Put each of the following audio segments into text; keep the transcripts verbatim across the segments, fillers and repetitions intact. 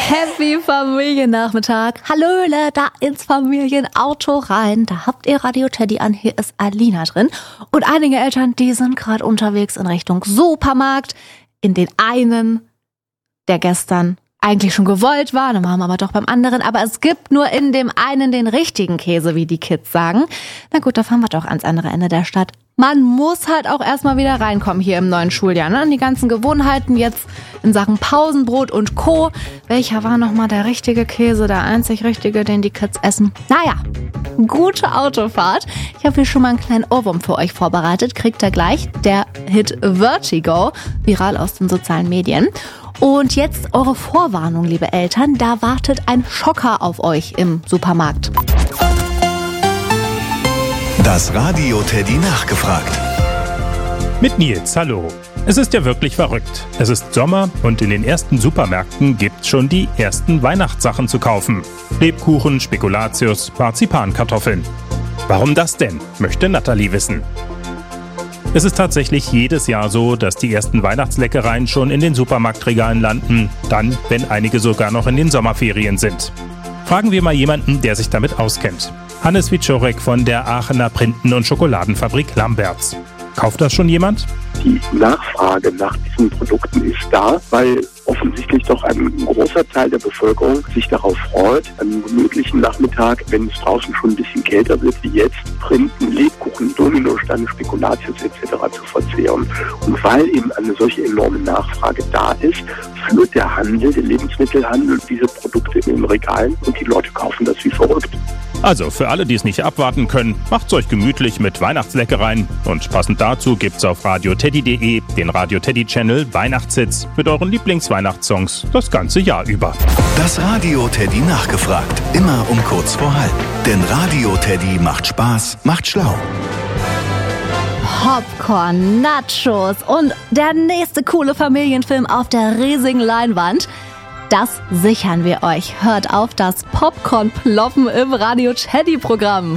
Happy Familiennachmittag. Hallöle, da ins Familienauto rein. Da habt ihr Radio Teddy an. Hier ist Alina drin. Und einige Eltern, die sind gerade unterwegs in Richtung Supermarkt. In den einen, der gestern eigentlich schon gewollt war. Dann waren wir aber doch beim anderen. Aber es gibt nur in dem einen den richtigen Käse, wie die Kids sagen. Na gut, da fahren wir doch ans andere Ende der Stadt. Man muss halt auch erstmal wieder reinkommen hier im neuen Schuljahr. Ne? Und die ganzen Gewohnheiten jetzt in Sachen Pausenbrot und Co. Welcher war nochmal der richtige Käse, der einzig richtige, den die Kids essen? Naja, gute Autofahrt. Ich habe hier schon mal einen kleinen Ohrwurm für euch vorbereitet. Kriegt ihr gleich. Der Hit Vertigo, viral aus den sozialen Medien. Und jetzt eure Vorwarnung, liebe Eltern. Da wartet ein Schocker auf euch im Supermarkt. Das Radio Teddy nachgefragt. Mit Nils, hallo. Es ist ja wirklich verrückt. Es ist Sommer und in den ersten Supermärkten gibt's schon die ersten Weihnachtssachen zu kaufen. Lebkuchen, Spekulatius, Marzipankartoffeln. Warum das denn, möchte Nathalie wissen. Es ist tatsächlich jedes Jahr so, dass die ersten Weihnachtsleckereien schon in den Supermarktregalen landen, dann, wenn einige sogar noch in den Sommerferien sind. Fragen wir mal jemanden, der sich damit auskennt. Hannes Wiczorek von der Aachener Printen- und Schokoladenfabrik Lamberts. Kauft das schon jemand? Die Nachfrage nach diesen Produkten ist da, weil offensichtlich doch ein großer Teil der Bevölkerung sich darauf freut, einen gemütlichen Nachmittag, wenn es draußen schon ein bisschen kälter wird, wie jetzt, Printen, Lebkuchen, Dominosteine, Spekulatius et cetera zu verzehren. Und weil eben eine solche enorme Nachfrage da ist, führt der Handel, der Lebensmittelhandel, diese Produkte in den Regalen und die Leute kaufen das wie verrückt. Also für alle, die es nicht abwarten können, macht's euch gemütlich mit Weihnachtsleckereien. Und passend dazu gibt's auf radio teddy punkt de den Radio Teddy Channel Weihnachtshits mit euren Lieblingsweihnachtssongs das ganze Jahr über. Das Radio Teddy nachgefragt. Immer um kurz vor halb. Denn Radio Teddy macht Spaß, macht schlau. Popcorn, Nachos und der nächste coole Familienfilm auf der riesigen Leinwand. Das sichern wir euch. Hört auf das Popcorn-Ploppen im Radio Teddy-Programm.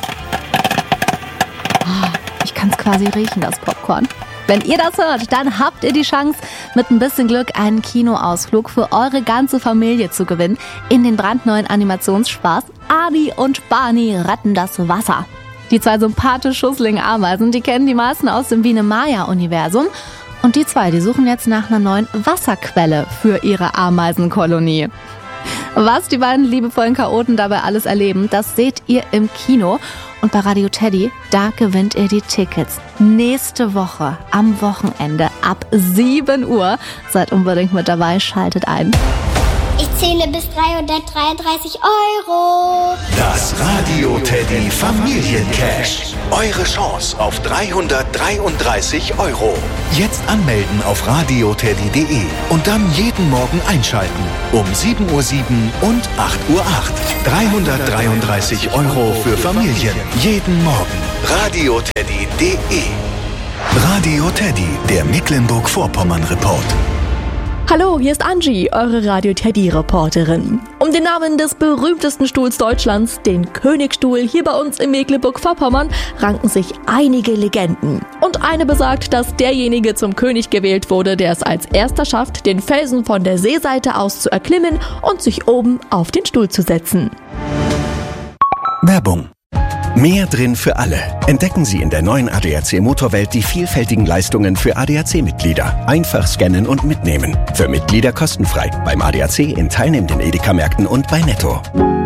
Ich kann es quasi riechen, das Popcorn. Wenn ihr das hört, dann habt ihr die Chance, mit ein bisschen Glück einen Kinoausflug für eure ganze Familie zu gewinnen in den brandneuen Animationsspaß Adi und Barney retten das Wasser. Die zwei sympathisch schusseligen Ameisen, die kennen die meisten aus dem Biene-Maya-Universum. Und die zwei, die suchen jetzt nach einer neuen Wasserquelle für ihre Ameisenkolonie. Was die beiden liebevollen Chaoten dabei alles erleben, das seht ihr im Kino. Und bei Radio Teddy, da gewinnt ihr die Tickets. Nächste Woche am Wochenende ab sieben Uhr. Seid unbedingt mit dabei, schaltet ein. Ich zähle bis dreihundertdreiunddreißig Euro. Das Radio Teddy Familiencash. Eure Chance auf dreihundertdreiunddreißig Euro. Jetzt anmelden auf radio teddy punkt de und dann jeden Morgen einschalten. Um sieben Uhr sieben und acht Uhr acht. dreihundertdreiunddreißig Euro für Familien. Jeden Morgen. radio teddy punkt de. Radio Teddy, der Mecklenburg-Vorpommern-Report. Hallo, hier ist Angie, eure Radio Teddy-Reporterin. Um den Namen des berühmtesten Stuhls Deutschlands, den Königstuhl hier bei uns in Mecklenburg-Vorpommern, ranken sich einige Legenden. Und eine besagt, dass derjenige zum König gewählt wurde, der es als erster schafft, den Felsen von der Seeseite aus zu erklimmen und sich oben auf den Stuhl zu setzen. Werbung. Mehr drin für alle. Entdecken Sie in der neuen A D A C Motorwelt die vielfältigen Leistungen für A D A C-Mitglieder. Einfach scannen und mitnehmen. Für Mitglieder kostenfrei. Beim A D A C in teilnehmenden Edeka-Märkten und bei Netto.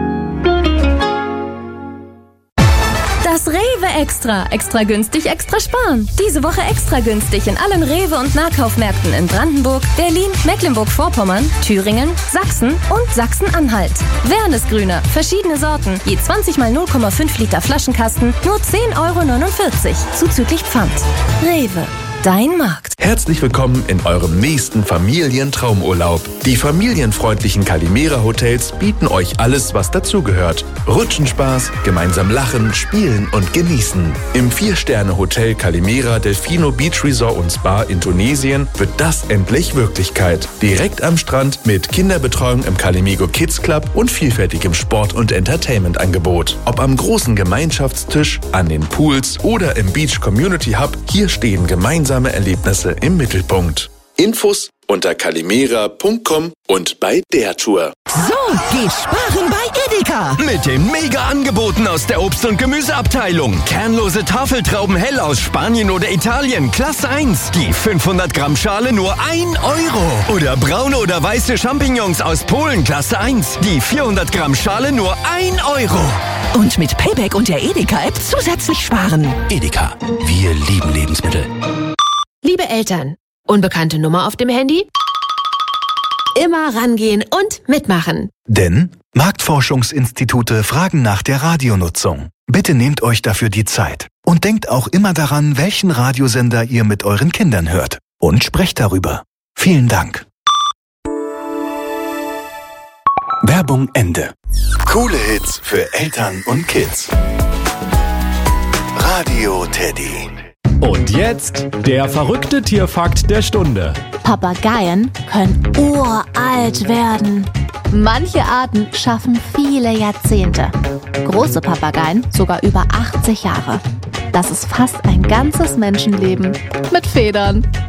Das Rewe Extra. Extra günstig, extra sparen. Diese Woche extra günstig in allen Rewe- und Nahkaufmärkten in Brandenburg, Berlin, Mecklenburg-Vorpommern, Thüringen, Sachsen und Sachsen-Anhalt. Wernesgrüner, verschiedene Sorten, je zwanzig mal null Komma fünf Liter Flaschenkasten, nur zehn Euro neunundvierzig, zuzüglich Pfand. Rewe. Dein Markt. Herzlich willkommen in eurem nächsten Familientraumurlaub. Die familienfreundlichen Calimera Hotels bieten euch alles, was dazugehört. Rutschenspaß, gemeinsam lachen, spielen und genießen. Im Vier-Sterne-Hotel Calimera Delfino Beach Resort und Spa in Tunesien wird das endlich Wirklichkeit. Direkt am Strand mit Kinderbetreuung im Calimigo Kids Club und vielfältigem Sport- und Entertainment-Angebot. Ob am großen Gemeinschaftstisch, an den Pools oder im Beach Community Hub, hier stehen gemeinsame Erlebnisse im Mittelpunkt. Infos unter calimera punkt com und bei der Tour. So geht sparen bei Edeka. Mit den Mega-Angeboten aus der Obst- und Gemüseabteilung. Kernlose Tafeltrauben hell aus Spanien oder Italien, Klasse eins. Die fünfhundert Gramm Schale nur ein Euro. Oder braune oder weiße Champignons aus Polen, Klasse eins. Die vierhundert Gramm Schale nur ein Euro. Und mit Payback und der Edeka-App zusätzlich sparen. Edeka, wir lieben Lebensmittel. Liebe Eltern, unbekannte Nummer auf dem Handy? Immer rangehen und mitmachen. Denn Marktforschungsinstitute fragen nach der Radionutzung. Bitte nehmt euch dafür die Zeit. Und denkt auch immer daran, welchen Radiosender ihr mit euren Kindern hört. Und sprecht darüber. Vielen Dank. Werbung Ende. Coole Hits für Eltern und Kids. Radio Teddy. Und jetzt der verrückte Tierfakt der Stunde. Papageien können uralt werden. Manche Arten schaffen viele Jahrzehnte. Große Papageien sogar über achtzig Jahre. Das ist fast ein ganzes Menschenleben mit Federn.